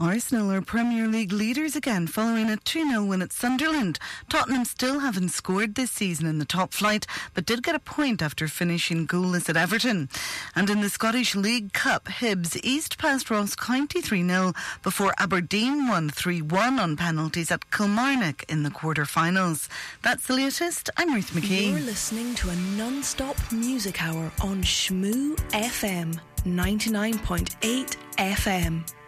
Arsenal are Premier League leaders again following a 2-0 win at Sunderland. Tottenham still haven't scored this season in the top flight, but did get a point after finishing goalless at Everton. And in the Scottish League Cup, Hibs eased past Ross County 3-0 before Aberdeen won 3-1 on penalties at Kilmarnock in the quarter-finals. That's the latest. I'm Ruth McKee. You're listening to a non-stop music hour on Shmoo FM 99.8 FM.